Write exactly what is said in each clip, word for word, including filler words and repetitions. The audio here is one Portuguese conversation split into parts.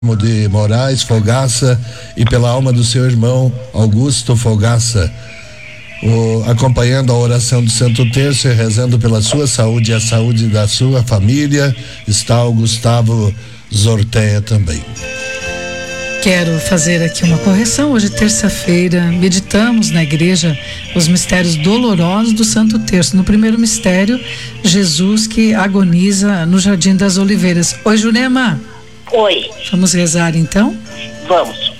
de Moraes Fogaça e pela alma do seu irmão Augusto Fogaça, o, acompanhando a oração do Santo Terço e rezando pela sua saúde e a saúde da sua família, está o Gustavo Zorteia também. Quero fazer aqui uma correção. Hoje, terça-feira, meditamos na igreja os mistérios dolorosos do Santo Terço. No primeiro mistério, Jesus que agoniza no Jardim das Oliveiras. Oi, Jurema. Oi. Vamos rezar então? Vamos.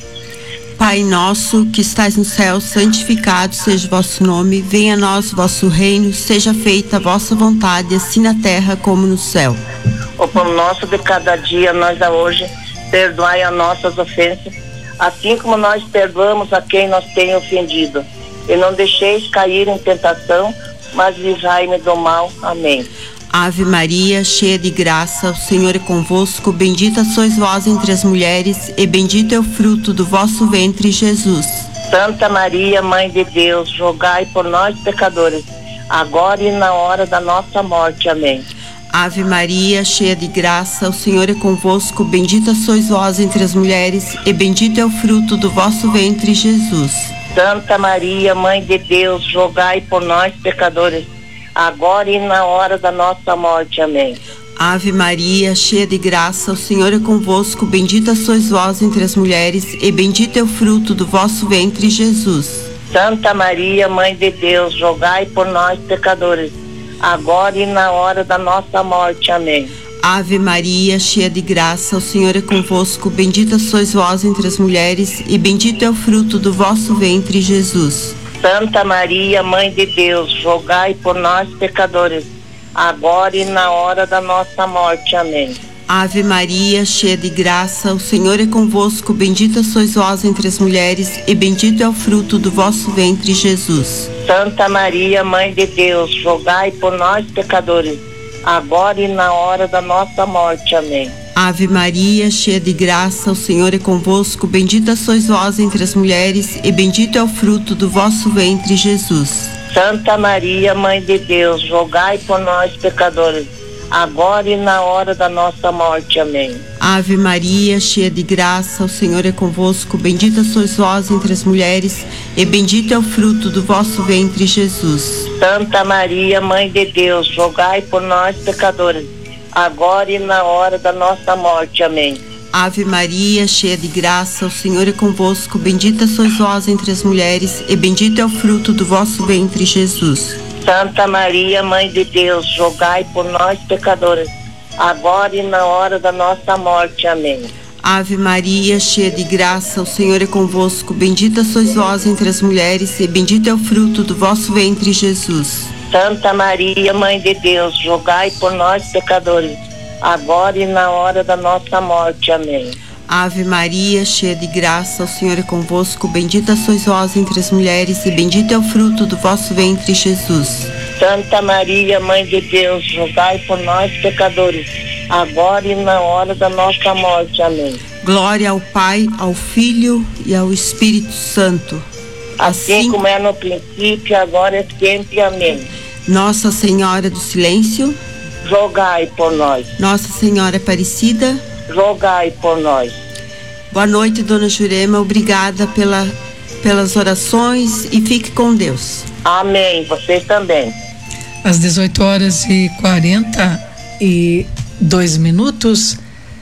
Pai nosso que estais no céu, santificado seja o vosso nome, venha a nós o vosso reino, seja feita a vossa vontade, assim na terra como no céu. O pão nosso de cada dia nós dá hoje, perdoai as nossas ofensas, assim como nós perdoamos a quem nos tem ofendido. E não deixeis cair em tentação, mas livrai-me do mal. Amém. Ave Maria, cheia de graça, o Senhor é convosco, bendita sois vós entre as mulheres, e bendito é o fruto do vosso ventre, Jesus. Santa Maria, Mãe de Deus, rogai por nós pecadores, agora e na hora da nossa morte. Amém. Ave Maria, cheia de graça, o Senhor é convosco, bendita sois vós entre as mulheres, e bendito é o fruto do vosso ventre, Jesus. Santa Maria, Mãe de Deus, rogai por nós pecadores, agora e na hora da nossa morte. Amém. Ave Maria, cheia de graça, o Senhor é convosco, bendita sois vós entre as mulheres, e bendito é o fruto do vosso ventre, Jesus. Santa Maria, Mãe de Deus, rogai por nós pecadores, agora e na hora da nossa morte. Amém. Ave Maria, cheia de graça, o Senhor é convosco, bendita sois vós entre as mulheres, e bendito é o fruto do vosso ventre, Jesus. Santa Maria, Mãe de Deus, rogai por nós pecadores, agora e na hora da nossa morte. Amém. Ave Maria, cheia de graça, o Senhor é convosco, bendita sois vós entre as mulheres, e bendito é o fruto do vosso ventre, Jesus. Santa Maria, Mãe de Deus, rogai por nós pecadores, agora e na hora da nossa morte. Amém. Ave Maria, cheia de graça, o Senhor é convosco, bendita sois vós entre as mulheres, e bendito é o fruto do vosso ventre, Jesus. Santa Maria, Mãe de Deus, rogai por nós pecadores, agora e na hora da nossa morte. Amém. Ave Maria, cheia de graça, o Senhor é convosco, bendita sois vós entre as mulheres, e bendito é o fruto do vosso ventre, Jesus. Santa Maria, Mãe de Deus, rogai por nós pecadores, agora e na hora da nossa morte. Amém. Ave Maria, cheia de graça, o Senhor é convosco, bendita sois vós entre as mulheres, e bendito é o fruto do vosso ventre, Jesus. Santa Maria, Mãe de Deus, rogai por nós pecadores, agora e na hora da nossa morte. Amém. Ave Maria, cheia de graça, o Senhor é convosco, bendita sois vós entre as mulheres, e bendito é o fruto do vosso ventre, Jesus. Santa Maria, Mãe de Deus, rogai por nós pecadores, agora e na hora da nossa morte. Amém. Ave Maria, cheia de graça, o Senhor é convosco, bendita sois vós entre as mulheres, e bendito é o fruto do vosso ventre, Jesus. Santa Maria, Mãe de Deus, rogai por nós pecadores, agora e na hora da nossa morte. Amém. Glória ao Pai, ao Filho e ao Espírito Santo. Assim, assim como é no princípio, agora e sempre. Amém. Nossa Senhora do Silêncio, rogai por nós. Nossa Senhora Aparecida, rogai por nós. Boa noite, Dona Jurema, obrigada pela, pelas orações e fique com Deus. Amém, vocês também. Às dezoito horas e quarenta e dois minutos,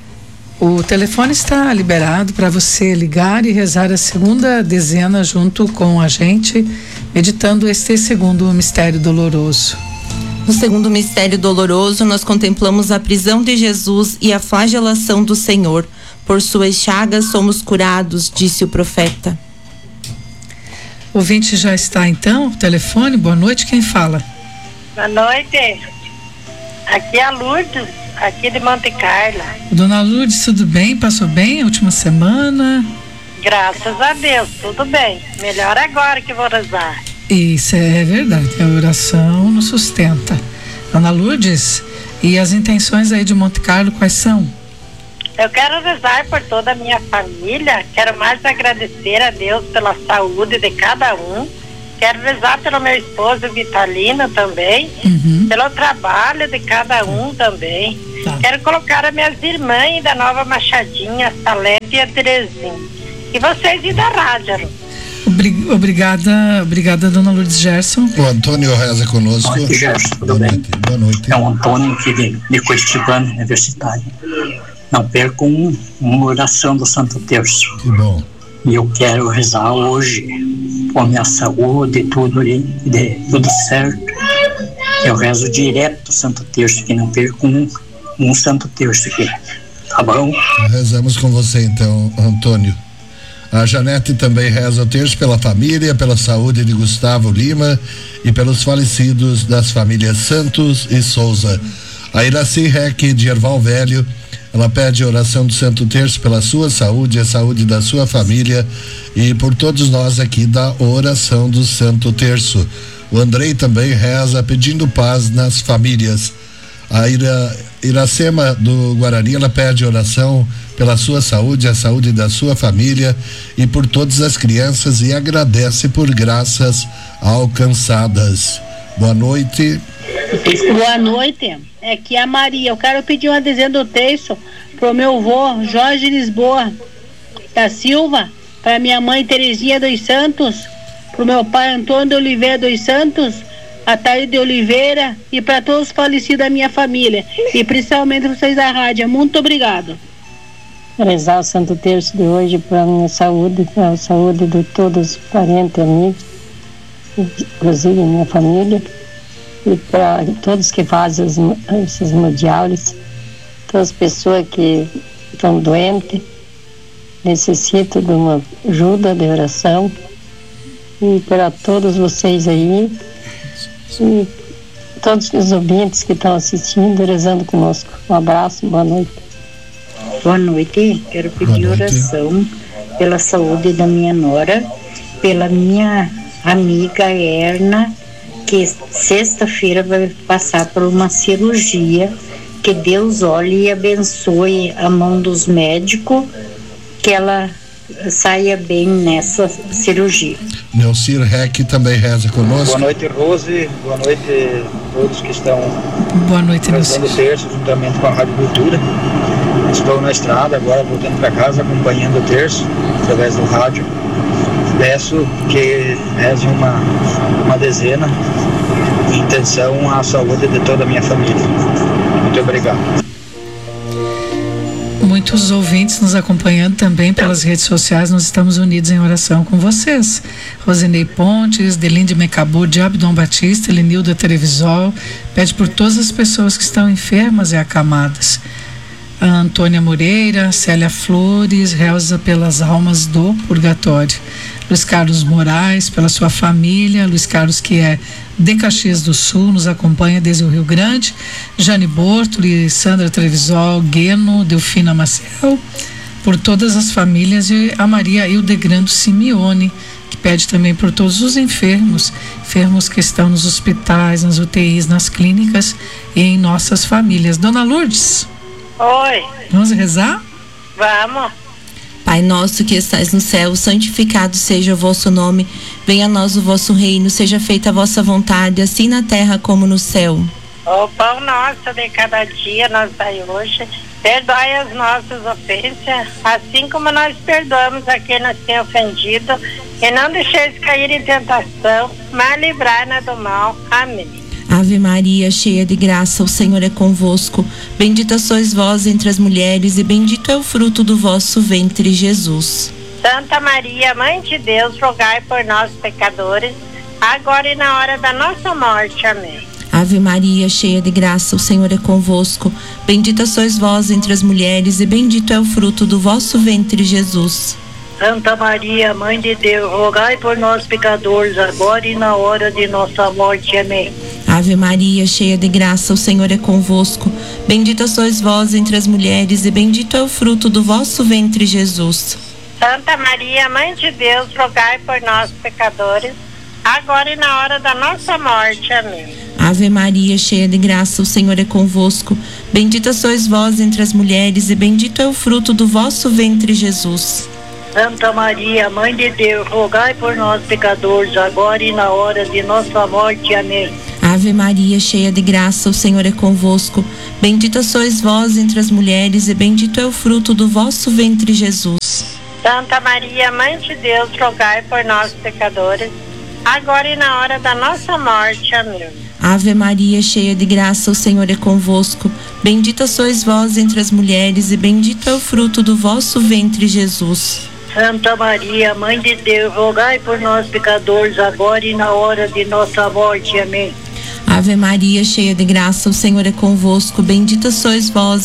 o telefone está liberado para você ligar e rezar a segunda dezena junto com a gente, meditando este segundo mistério doloroso. No segundo mistério doloroso, nós contemplamos a prisão de Jesus e a flagelação do Senhor. Por suas chagas somos curados, disse o profeta. O ouvinte já está então, o telefone, boa noite, quem fala? Boa noite, aqui é a Lourdes, aqui de Monte Carlo. Dona Lourdes, tudo bem? Passou bem a última semana? Graças a Deus, tudo bem, melhor agora que vou rezar. Isso é verdade, a oração nos sustenta. Dona Lourdes, e as intenções aí de Monte Carlo, quais são? Eu quero rezar por toda a minha família, quero mais agradecer a Deus pela saúde de cada um, quero rezar pelo meu esposo Vitalino também, uhum. pelo trabalho de cada um também. Tá. Quero colocar as minhas irmãs da Nova Machadinha, a Salete e a Terezinha. E vocês e da rádio. Obrig- Obrigada, obrigada, dona Lourdes Gerson. O Antônio reza conosco. Boa noite, Gerson, tudo Boa bem? noite. Boa noite. É o Antônio aqui de, de Curitibano, universitário. Não perco um, uma oração do Santo Terço. Que bom. E eu quero rezar hoje por minha saúde, tudo ali, de, tudo certo. Eu rezo direto o Santo Terço, que não perco um, um Santo Terço aqui. Tá bom? Rezamos com você então, Antônio. A Janete também reza o terço pela família, pela saúde de Gustavo Lima e pelos falecidos das famílias Santos e Souza. A Iraci Reck de Erval Velho, ela pede oração do Santo Terço pela sua saúde, a saúde da sua família e por todos nós aqui da oração do Santo Terço. O Andrei também reza pedindo paz nas famílias. A Ira, Iracema do Guarani, ela pede oração pela sua saúde, a saúde da sua família e por todas as crianças e agradece por graças alcançadas. Boa noite. Boa noite, aqui é a Maria. Eu quero pedir uma dezena do terço pro meu avô Jorge Lisboa da Silva, para minha mãe Terezinha dos Santos, pro meu pai Antônio de Oliveira dos Santos, a Thaís de Oliveira e para todos os falecidos da minha família e principalmente vocês da rádio. Muito obrigado. Rezar o Santo Terço de hoje para a minha saúde, para a saúde de todos os parentes, amigos, inclusive minha família, e para todos que fazem os, esses mundiais, todas as pessoas que estão doentes, necessitam de uma ajuda de oração, e para todos vocês aí, e todos os ouvintes que estão assistindo, rezando conosco. Um abraço, boa noite. Boa noite, quero pedir Boa noite. oração pela saúde da minha nora, pela minha amiga Erna, que sexta-feira vai passar por uma cirurgia. Que Deus olhe e abençoe a mão dos médicos, que ela saia bem nessa cirurgia. Nelcir Reck também reza conosco. Boa noite, Rose. Boa noite a todos que estão Boa noite, rezando o terço juntamente com a Rádio Cultura. Estou na estrada agora, voltando para casa, acompanhando o terço através do rádio. Peço que reze uma, uma dezena em intenção à saúde de toda a minha família. Muito obrigado. Muitos ouvintes nos acompanhando também pelas redes sociais, nós estamos unidos em oração com vocês. Rosinei Pontes, Delinde Mecabu, Diabo Dom Batista, Lenilda Televisol, pede por todas as pessoas que estão enfermas e acamadas. A Antônia Moreira, Célia Flores, reza pelas almas do purgatório. Luiz Carlos Moraes, pela sua família. Luiz Carlos, que é de Caxias do Sul, nos acompanha desde o Rio Grande. Jane Bortoli, Sandra Trevisol, Gueno, Delfina Maciel, por todas as famílias, e a Maria Hildegrando Simeone, que pede também por todos os enfermos, enfermos que estão nos hospitais, nas U T Is, nas clínicas e em nossas famílias. Dona Lourdes. Oi. Vamos rezar? Vamos. Pai nosso que estais no céu, santificado seja o vosso nome. Venha a nós o vosso reino, seja feita a vossa vontade, assim na terra como no céu. O pão nosso de cada dia nos dai hoje. Perdoai as nossas ofensas, assim como nós perdoamos a quem nos tem ofendido. E não deixeis cair em tentação, mas livrai-nos do mal. Amém. Ave Maria, cheia de graça, o Senhor é convosco. Bendita sois vós entre as mulheres e bendito é o fruto do vosso ventre, Jesus. Santa Maria, Mãe de Deus, rogai por nós pecadores, agora e na hora da nossa morte. Amém. Ave Maria, cheia de graça, o Senhor é convosco. Bendita sois vós entre as mulheres e bendito é o fruto do vosso ventre, Jesus. Santa Maria, Mãe de Deus, rogai por nós pecadores, agora e na hora de nossa morte. Amém. Ave Maria, cheia de graça, o Senhor é convosco. Bendita sois vós entre as mulheres e bendito é o fruto do vosso ventre, Jesus. Santa Maria, Mãe de Deus, rogai por nós pecadores, agora e na hora da nossa morte. Amém. Ave Maria, cheia de graça, o Senhor é convosco. Bendita sois vós entre as mulheres e bendito é o fruto do vosso ventre, Jesus. Santa Maria, Mãe de Deus, rogai por nós pecadores, agora e na hora de nossa morte. Amém. Ave Maria, cheia de graça, o Senhor é convosco. Bendita sois vós entre as mulheres e bendito é o fruto do vosso ventre, Jesus. Santa Maria, Mãe de Deus, rogai por nós, pecadores, agora e na hora da nossa morte. Amém. Ave Maria, cheia de graça, o Senhor é convosco. Bendita sois vós entre as mulheres e bendito é o fruto do vosso ventre, Jesus. Santa Maria, Mãe de Deus, rogai por nós, pecadores, agora e na hora de nossa morte. Amém. Ave Maria, cheia de graça, o Senhor é convosco. Bendita sois vós